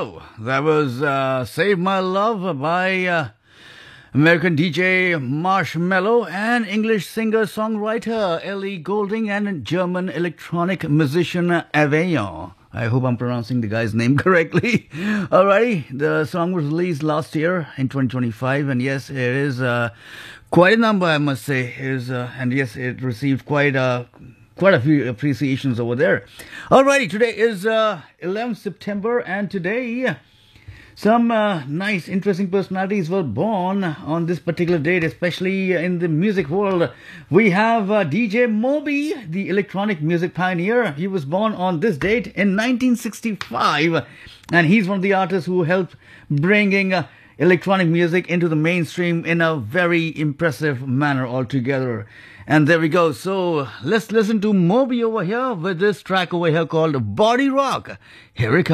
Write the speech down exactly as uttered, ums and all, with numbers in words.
So, that was uh, Save My Love by uh, American D J Marshmello and English singer-songwriter Ellie Goulding and German electronic musician Aveyron. I hope I'm pronouncing the guy's name correctly. Alrighty, the song was released last year in twenty twenty-five, and yes, it is uh, quite a number, I must say. It is, uh, and yes, it received quite a quite a few appreciations over there. Alrighty, today is uh, eleventh September, and today some uh, nice, interesting personalities were born on this particular date, especially in the music world. We have uh, D J Moby, the electronic music pioneer. He was born on this date in nineteen sixty-five, and he's one of the artists who helped bringing uh, electronic music into the mainstream in a very impressive manner altogether. And there we go. So let's listen to Moby over here with this track over here called Body Rock. Here it comes.